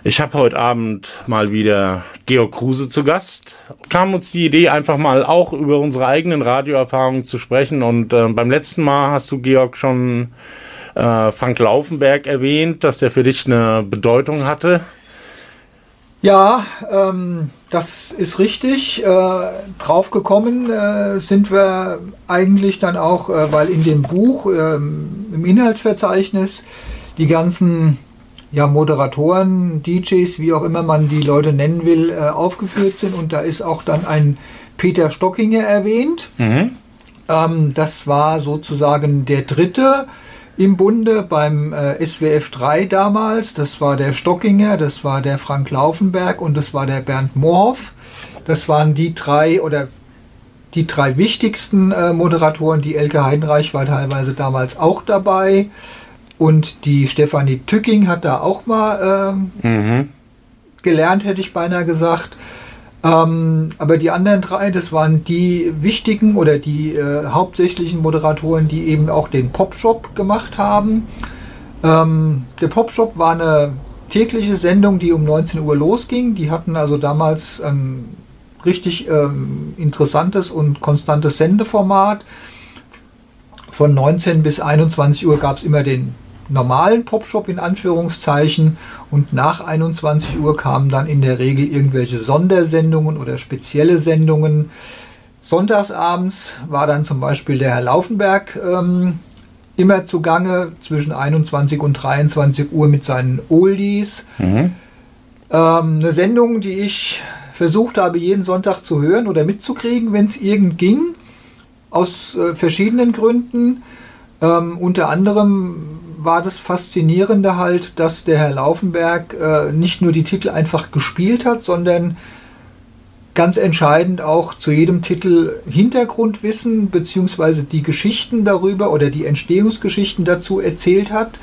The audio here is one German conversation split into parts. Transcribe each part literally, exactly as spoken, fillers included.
Ich habe heute Abend mal wieder Georg Kruse zu Gast. Kam uns die Idee, einfach mal auch über unsere eigenen Radioerfahrungen zu sprechen. Und äh, beim letzten Mal hast du, Georg, schon äh, Frank Laufenberg erwähnt, dass der für dich eine Bedeutung hatte. Ja, ähm, das ist richtig. Äh, drauf gekommen äh, sind wir eigentlich dann auch, äh, weil in dem Buch, äh, im Inhaltsverzeichnis, die ganzen ja, Moderatoren, D Js, wie auch immer man die Leute nennen will, äh, aufgeführt sind. Und da ist auch dann ein Peter Stockinger erwähnt. Mhm. Ähm, das war sozusagen der dritte im Bunde beim äh, S W F drei damals. Das war der Stockinger, das war der Frank Laufenberg und das war der Bernd Moorhoff. Das waren die drei oder die drei wichtigsten äh, Moderatoren. Die Elke Heidenreich war teilweise damals auch dabei. Und die Stefanie Tücking hat da auch mal ähm, mhm. gelernt, hätte ich beinahe gesagt. Ähm, aber die anderen drei, das waren die wichtigen oder die äh, hauptsächlichen Moderatoren, die eben auch den Popshop gemacht haben. Ähm, der Popshop war eine tägliche Sendung, die um neunzehn Uhr losging. Die hatten also damals ein richtig ähm, interessantes und konstantes Sendeformat. Von neunzehn bis einundzwanzig Uhr gab es immer den normalen Popshop in Anführungszeichen und nach einundzwanzig Uhr kamen dann in der Regel irgendwelche Sondersendungen oder spezielle Sendungen. Sonntagsabends war dann zum Beispiel der Herr Laufenberg ähm, immer zugange zwischen einundzwanzig und dreiundzwanzig Uhr mit seinen Oldies. Mhm. Ähm, eine Sendung, die ich versucht habe, jeden Sonntag zu hören oder mitzukriegen, wenn es irgend ging, aus äh, verschiedenen Gründen. Ähm, unter anderem war das Faszinierende halt, dass der Herr Laufenberg äh, nicht nur die Titel einfach gespielt hat, sondern ganz entscheidend auch zu jedem Titel Hintergrundwissen beziehungsweise die Geschichten darüber oder die Entstehungsgeschichten dazu erzählt hat.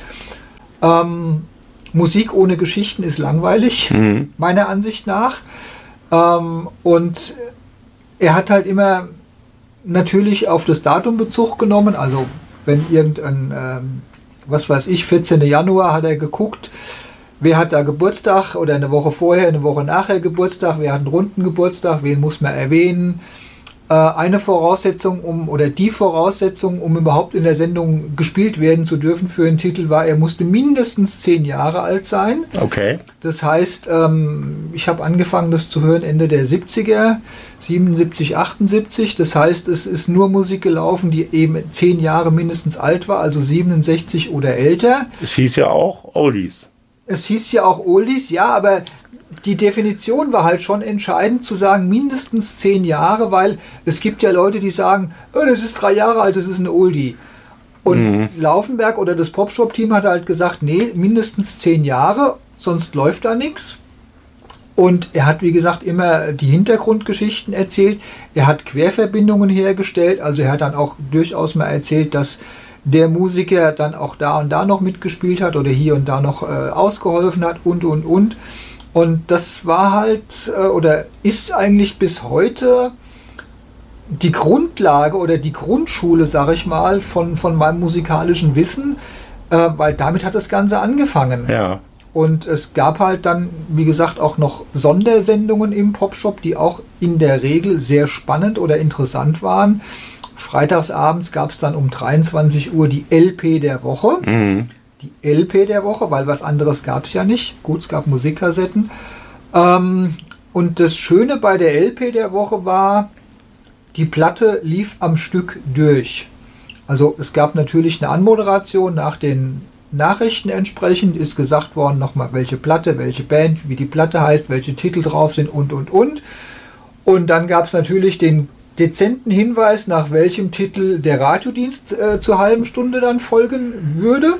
Ähm, Musik ohne Geschichten ist langweilig, mhm. meiner Ansicht nach. Ähm, und er hat halt immer natürlich auf das Datum Bezug genommen, also wenn irgendein, ähm, was weiß ich, vierzehnten Januar hat er geguckt, wer hat da Geburtstag oder eine Woche vorher, eine Woche nachher Geburtstag, wer hat einen runden Geburtstag, wen muss man erwähnen. Äh, eine Voraussetzung, um oder die Voraussetzung, um überhaupt in der Sendung gespielt werden zu dürfen für einen Titel war, er musste mindestens zehn Jahre alt sein. Okay. Das heißt, ähm, ich habe angefangen, das zu hören Ende der siebziger, siebenundsiebzig, achtundsiebzig. Das heißt, es ist nur Musik gelaufen, die eben zehn Jahre mindestens alt war, also siebenundsechzig oder älter. Es hieß ja auch Oldies. Es hieß ja auch Oldies, ja, aber die Definition war halt schon entscheidend zu sagen, mindestens zehn Jahre, weil es gibt ja Leute, die sagen, oh, das ist drei Jahre alt, das ist ein Oldie. Und mhm. Laufenberg oder das Popshop-Team hat halt gesagt, nee, mindestens zehn Jahre, sonst läuft da nichts. Und er hat, wie gesagt, immer die Hintergrundgeschichten erzählt. Er hat Querverbindungen hergestellt. Also er hat dann auch durchaus mal erzählt, dass der Musiker dann auch da und da noch mitgespielt hat oder hier und da noch äh, ausgeholfen hat und, und, und. Und das war halt äh, oder ist eigentlich bis heute die Grundlage oder die Grundschule, sag ich mal, von, von meinem musikalischen Wissen, äh, weil damit hat das Ganze angefangen. Ja. Und es gab halt dann, wie gesagt, auch noch Sondersendungen im Popshop, die auch in der Regel sehr spannend oder interessant waren. Freitagsabends gab es dann um dreiundzwanzig Uhr die L P der Woche. Mhm. Die L P der Woche, weil was anderes gab es ja nicht. Gut, es gab Musikkassetten. Ähm, und das Schöne bei der L P der Woche war, die Platte lief am Stück durch. Also es gab natürlich eine Anmoderation nach den Nachrichten entsprechend, ist gesagt worden nochmal, welche Platte, welche Band, wie die Platte heißt, welche Titel drauf sind und, und, und. Und dann gab es natürlich den dezenten Hinweis, nach welchem Titel der Radiodienst äh, zur halben Stunde dann folgen würde.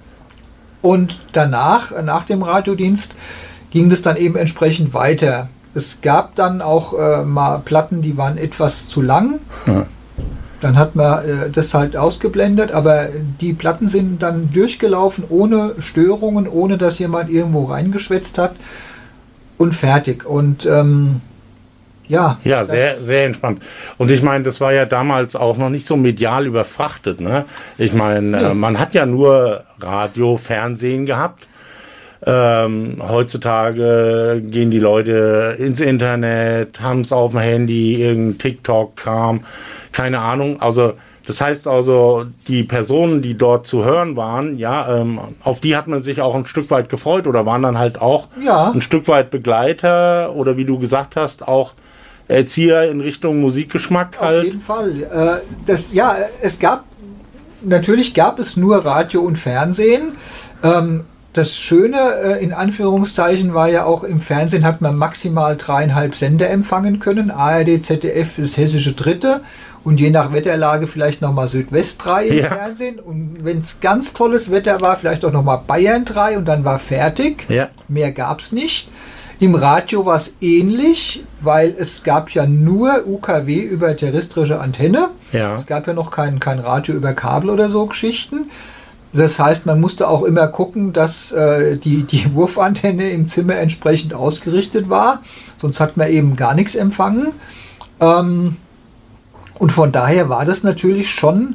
Und danach, nach dem Radiodienst, ging das dann eben entsprechend weiter. Es gab dann auch äh, mal Platten, die waren etwas zu lang. Ja. Dann hat man äh, das halt ausgeblendet, aber die Platten sind dann durchgelaufen, ohne Störungen, ohne dass jemand irgendwo reingeschwätzt hat und fertig. Und ähm, ja. Ja, sehr, sehr entspannt. Und ich meine, das war ja damals auch noch nicht so medial überfrachtet, ne? Ich meine, nee. äh, man hat ja nur Radio, Fernsehen gehabt. Ähm, heutzutage gehen die Leute ins Internet, haben es auf dem Handy, irgendein TikTok-Kram, keine Ahnung. Also das heißt also, die Personen, die dort zu hören waren, ja, ähm, auf die hat man sich auch ein Stück weit gefreut oder waren dann halt auch ja. ein Stück weit Begleiter oder wie du gesagt hast, auch Erzieher in Richtung Musikgeschmack halt. Auf jeden Fall. Äh, das, ja, es gab, natürlich gab es nur Radio und Fernsehen. Ähm, das Schöne, äh, in Anführungszeichen, war ja auch, im Fernsehen hat man maximal dreieinhalb Sender empfangen können. A R D, Z D F, das hessische Dritte. Und je nach Wetterlage vielleicht nochmal Südwest drei im ja. Fernsehen. Und wenn es ganz tolles Wetter war, vielleicht auch nochmal Bayern drei und dann war fertig. Ja. Mehr gab es nicht. Im Radio war es ähnlich, weil es gab ja nur U K W über terrestrische Antenne. Ja. Es gab ja noch kein, kein Radio über Kabel oder so Geschichten. Das heißt, man musste auch immer gucken, dass äh, die, die Wurfantenne im Zimmer entsprechend ausgerichtet war. Sonst hat man eben gar nichts empfangen. Ähm, Und von daher war das natürlich schon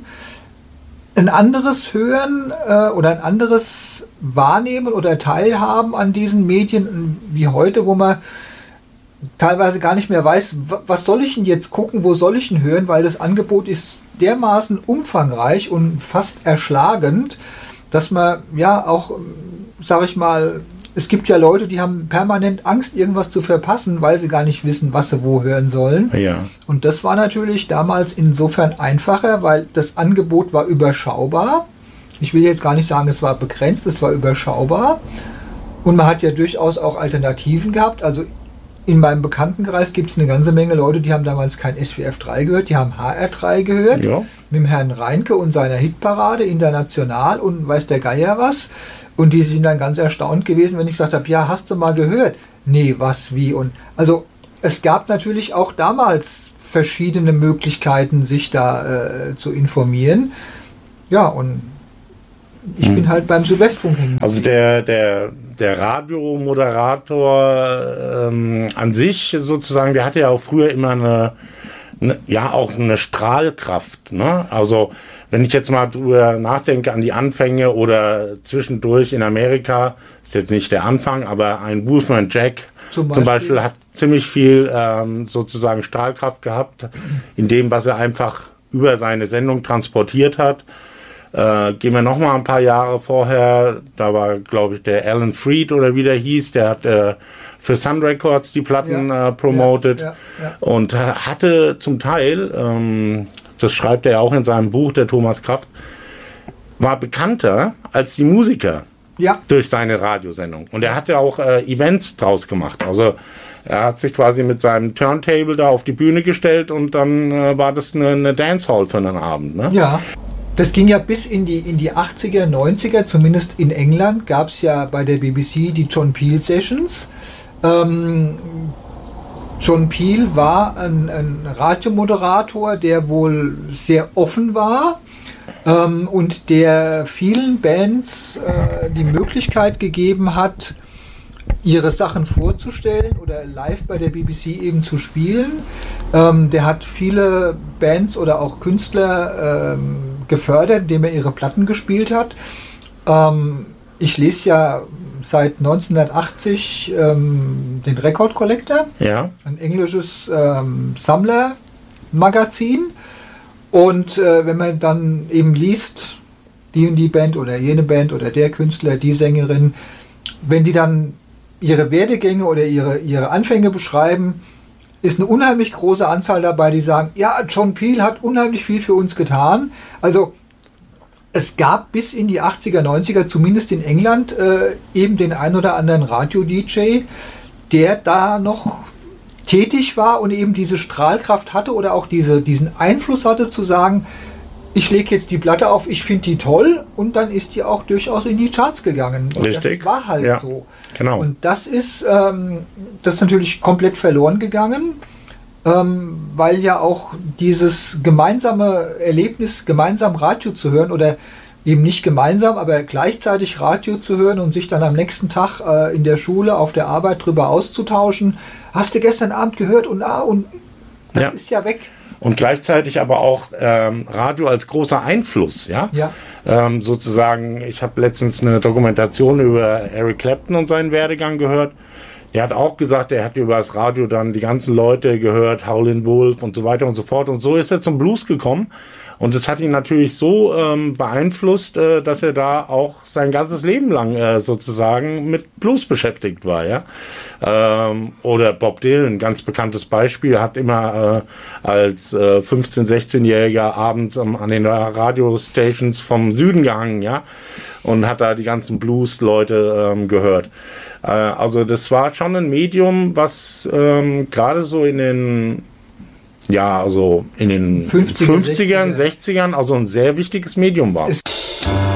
ein anderes Hören äh, oder ein anderes Wahrnehmen oder Teilhaben an diesen Medien wie heute, wo man teilweise gar nicht mehr weiß, was soll ich denn jetzt gucken, wo soll ich denn hören, weil das Angebot ist dermaßen umfangreich und fast erschlagend, dass man ja auch, sag ich mal, es gibt ja Leute, die haben permanent Angst, irgendwas zu verpassen, weil sie gar nicht wissen, was sie wo hören sollen. Ja. Und das war natürlich damals insofern einfacher, weil das Angebot war überschaubar. Ich will jetzt gar nicht sagen, es war begrenzt, es war überschaubar. Und man hat ja durchaus auch Alternativen gehabt. Also in meinem Bekanntenkreis gibt es eine ganze Menge Leute, die haben damals kein S W F drei gehört, die haben H R drei gehört. Ja. Mit dem Herrn Reinke und seiner Hitparade international und weiß der Geier was. Und die sind dann ganz erstaunt gewesen, wenn ich gesagt habe, ja, hast du mal gehört? Nee, was, wie? Und also es gab natürlich auch damals verschiedene Möglichkeiten, sich da äh, zu informieren. Ja, und ich hm. bin halt beim Südwestfunk hängen. Also der, der, der Radiomoderator ähm, an sich sozusagen, der hatte ja auch früher immer eine, eine ja auch eine Strahlkraft, ne? Also wenn ich jetzt mal drüber nachdenke an die Anfänge oder zwischendurch in Amerika, ist jetzt nicht der Anfang, aber ein Wolfman Jack zum Beispiel, zum Beispiel hat ziemlich viel ähm, sozusagen Strahlkraft gehabt, in dem, was er einfach über seine Sendung transportiert hat. Äh, gehen wir noch mal ein paar Jahre vorher, da war, glaube ich, der Alan Freed oder wie der hieß, der hat äh, für Sun Records die Platten ja, äh, promoted ja, ja, ja. und hatte zum Teil... Ähm, das schreibt er auch in seinem Buch, der Thomas Kraft, war bekannter als die Musiker ja. durch seine Radiosendung. Und er hat ja auch äh, Events draus gemacht. Also er hat sich quasi mit seinem Turntable da auf die Bühne gestellt und dann äh, war das eine, eine Dancehall für einen Abend. Ne? Ja, das ging ja bis in die, in die achtziger, neunziger, zumindest in England gab es ja bei der B B C die John Peel Sessions. Ähm, John Peel war ein, ein Radiomoderator, der wohl sehr offen war ähm, und der vielen Bands äh, die Möglichkeit gegeben hat, ihre Sachen vorzustellen oder live bei der B B C eben zu spielen. Ähm, der hat viele Bands oder auch Künstler ähm, gefördert, indem er ihre Platten gespielt hat. Ähm, ich lese ja seit neunzehnhundertachtzig ähm, den Record Collector, ja. ein englisches ähm, Sammlermagazin. Und äh, wenn man dann eben liest, die und die Band oder jene Band oder der Künstler, die Sängerin, wenn die dann ihre Werdegänge oder ihre, ihre Anfänge beschreiben, ist eine unheimlich große Anzahl dabei, die sagen, ja, John Peel hat unheimlich viel für uns getan. Also es gab bis in die achtziger, neunziger, zumindest in England, äh, eben den ein oder anderen Radio-D J, der da noch tätig war und eben diese Strahlkraft hatte oder auch diese, diesen Einfluss hatte zu sagen, ich lege jetzt die Platte auf, ich finde die toll und dann ist die auch durchaus in die Charts gegangen. Und richtig. Das war halt ja, so. Genau. Und das ist, ähm, das ist natürlich komplett verloren gegangen. Ähm, weil ja auch dieses gemeinsame Erlebnis, gemeinsam Radio zu hören oder eben nicht gemeinsam, aber gleichzeitig Radio zu hören und sich dann am nächsten Tag äh, in der Schule, auf der Arbeit drüber auszutauschen. Hast du gestern Abend gehört und ah, und das ja. ist ja weg. und gleichzeitig aber auch ähm, Radio als großer Einfluss, ja. Ja. Ähm, sozusagen, ich habe letztens eine Dokumentation über Eric Clapton und seinen Werdegang gehört. Der hat auch gesagt, er hat über das Radio dann die ganzen Leute gehört, Howlin' Wolf und so weiter und so fort. Und so ist er zum Blues gekommen. Und das hat ihn natürlich so ähm, beeinflusst, äh, dass er da auch sein ganzes Leben lang äh, sozusagen mit Blues beschäftigt war, ja. Ähm, oder Bob Dylan, ganz bekanntes Beispiel, hat immer äh, als äh, fünfzehn-, sechzehnjähriger abends ähm, an den Radiostations vom Süden gehangen, ja. Und hat da die ganzen Blues-Leute ähm, gehört. Äh, also das war schon ein Medium, was ähm, gerade so in den Ja, also in den fünfzigern, sechzigern, also ein sehr wichtiges Medium war. Es